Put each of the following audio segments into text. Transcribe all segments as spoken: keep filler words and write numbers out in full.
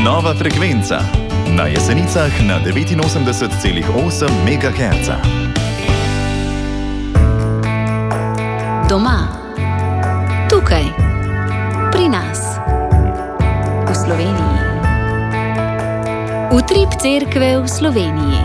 Nova frekvenca na Jesenicah na devetinosemdeset celih osem megaherca. Doma, tukaj, pri nas, v Sloveniji. Utrip cerkve v Sloveniji.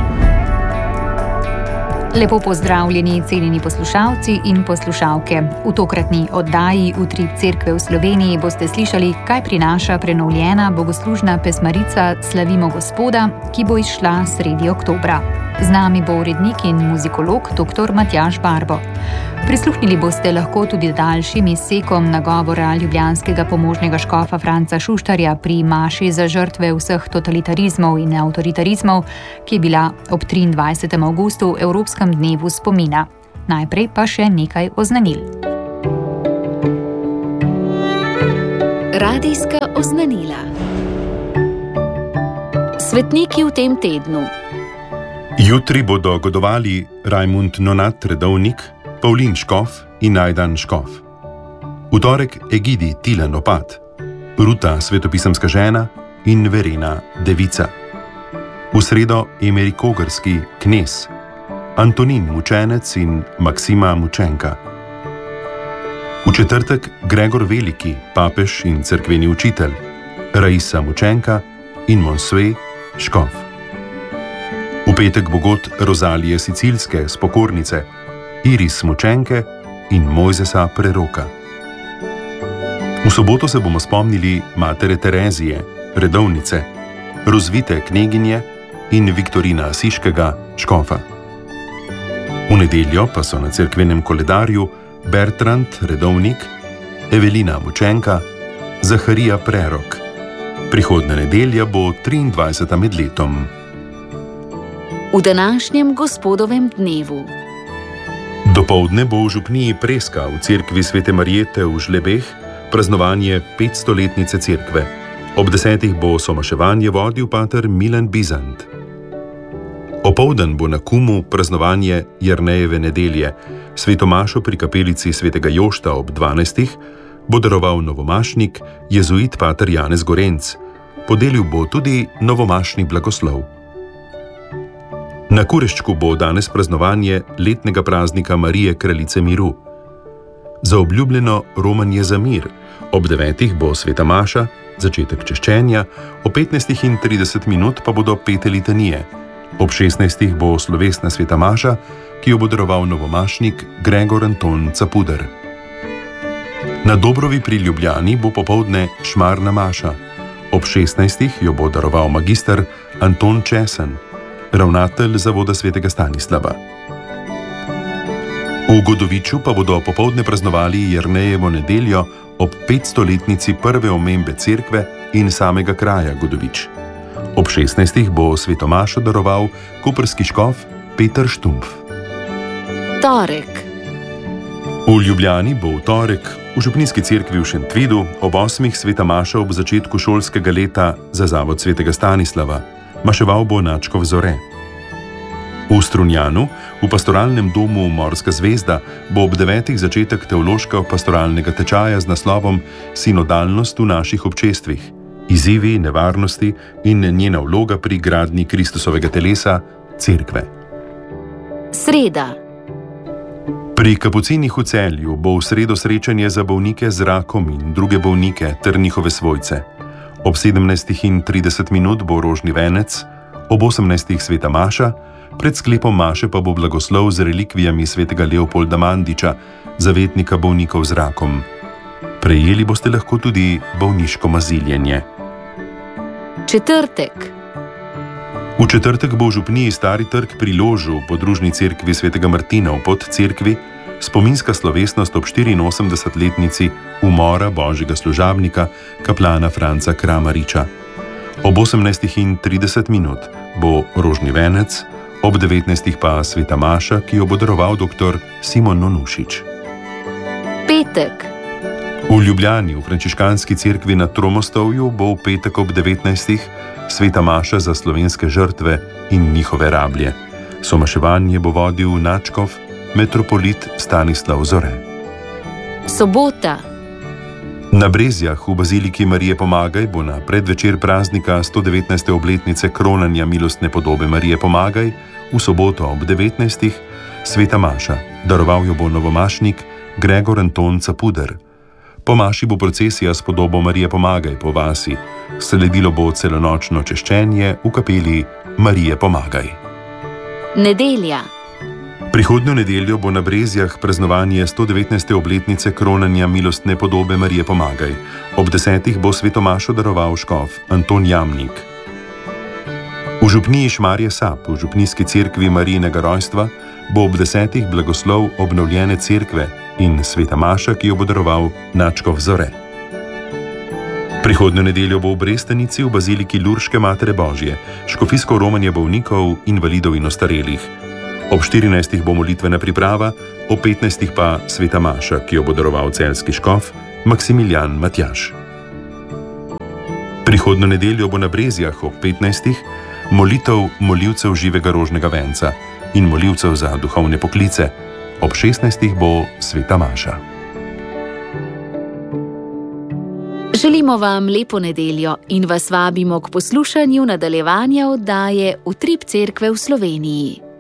Lepo pozdravljeni, cenjeni poslušalci in poslušalke. V tokratni oddaji Utrip cerkve v Sloveniji boste slišali, kaj prinaša prenovljena bogoslužna pesmarica Slavimo Gospoda, ki bo izšla sredi oktobra. Z nami bo urednik in muzikolog dr. Matjaž Barbo. Prisluhnili boste lahko tudi daljšim izsekom nagovora ljubljanskega pomožnega škofa Franca Šuštarja pri maši za žrtve vseh totalitarizmov in avtoritarizmov, ki je bila ob triindvajsetega avgusta v Evropskem dnevu spomina. Najprej pa še nekaj oznanil. Radijska oznanila. Svetniki v tem tednu. Jutri bodo godovali Rajmund Nonat Redovnik, Pavlin Škof in Najdan Škof. V torek Egidi Tilen Opat, Ruta svetopisemska žena in Verena Devica. V sredo Emeri Kogarski knez, Antonin Mučenec in Maksima Mučenka. V četrtek Gregor Veliki, papež in cerkveni učitelj, Raisa Mučenka in Monsue Škof. V petek bo god Rozalije Sicilske spokornice, Iris Mučenke in Mojzesa Preroka. V soboto se bomo spomnili matere Terezije, redovnice, Rozvite kneginje in Viktorina Asiškega škofa. V nedeljo pa so na cerkvenem koledarju Bertrand Redovnik, Evelina Mučenka, Zaharija Prerok. Prihodnja nedelja bo triindvajseta med letom. V današnjem gospodovem dnevu. Dopoldne bo v župniji Preska v cerkvi Svete Marijete v Žlebeh praznovanje petstoletnice cerkve. Ob desetih bo somaševanje vodil pater Milan Bizant. Opoldan bo na Kumu praznovanje Jernejeve nedelje. Svetomašo pri kapelici Svetega Jošta ob dvanajstih bo daroval novomašnik jezuit pater Janez Gorenc. Podelil bo tudi novomašni blagoslov. Na Kureščku bo danes praznovanje letnega praznika Marije Kraljice miru. Za obljubljeno romanje za mir. Ob devetih bo sveta maša, začetek češčenja, ob petnajstih in trideset minut pa bodo pete litanije. Ob šestnajstih bo slovesna sveta maša, ki jo bo daroval novomašnik Gregor Anton Capuder. Na Dobrovi pri Ljubljani bo popoldne šmarna maša. Ob šestnajstih jo bo daroval magister Anton Česen, ravnatelj Zavoda svetega Stanislava. V Godoviču pa bodo popoldne praznovali Jernejevo nedeljo ob petstoletnici prve omembe cerkve in samega kraja Godovič. Ob šestnajstih bo svetomašo daroval koprski škof Peter Štumpf. Torek. V Ljubljani bo v torek v župnijski cerkvi v Šentvidu ob osmih sveta maša ob začetku šolskega leta za Zavod svetega Stanislava. Maševal bo Načkov Zore. V Strunjanu, v pastoralnem domu Morska zvezda, bo ob devetih začetek teološko-pastoralnega tečaja z naslovom Sinodalnost v naših občestvih, izzivi, nevarnosti in njena vloga pri gradnji Kristusovega telesa, cerkve. Sreda. Pri Kapucinih v Celju bo v sredo srečanje za bolnike z rakom in druge bolnike ter njihove svojce. Ob sedemnajstih in trideset minut bo rožni venec, ob osemnajstih sveta maša, pred sklepom maše pa bo blagoslov z relikvijami svetega Leopolda Mandiča, zavetnika bolnikov z rakom. Prejeli boste lahko tudi bolniško maziljenje. Četrtek. V četrtek bo v župniji Stari trg pri Ložu v podružni cerkvi svetega Martina v Podcerkvi spominska slovesnost ob štiriinosemdesetletnici umora božjega služabnika, kaplana Franca Kramariča. Ob osemnajstih in trideset minut bo rožni venec, ob devetnajstih pa sveta maša, ki jo bo daroval dr. Simon Nonušič. Petek. V Ljubljani v frančiškanski cerkvi na Tromostovju bo v petek ob devetnajstih sveta maša za slovenske žrtve in njihove rablje. Somaševanje bo vodil Načkov, metropolit Stanislav Zore. Sobota. Na Brezjah v baziliki Marije Pomagaj bo na predvečer praznika sto devetnajste obletnice kronanja milostne podobe Marije Pomagaj v soboto ob devetnajstih sveta maša. Daroval jo bo novomašnik Gregor Anton Capuder. Po maši bo procesija s podobo Marije Pomagaj po vasi. Sledilo bo celonočno češčenje v kapeli Marije Pomagaj. Nedelja. Prihodnjo nedeljo bo na Brezjah praznovanje sto devetnajste obletnice kronanja milostne podobe Marije Pomagaj. Ob desetih bo sveto mašo daroval škof Anton Jamnik. V župniji Šmarje Sap, v župnijski cerkvi Marijinega rojstva, bo ob desetih blagoslov obnovljene cerkve in sveta maša, ki jo bo daroval nadškof Zore. Prihodnjo nedeljo bo v Brestanici v baziliki Lurške Matere Božje škofijsko romanje bolnikov, invalidov in ostarelih. Ob štirinajstih bo molitvena priprava, ob petnajstih pa sveta maša, ki jo bo daroval celjski škof Maksimilijan Matjaž. Prihodnjo nedeljo bo na Brezjah ob petnajstih molitev molivcev živega rožnega venca in molivcev za duhovne poklice. Ob šestnajstih bo sveta maša. Želimo vam lepo nedeljo in vas vabimo k poslušanju nadaljevanja oddaje Utrip cerkve v Sloveniji.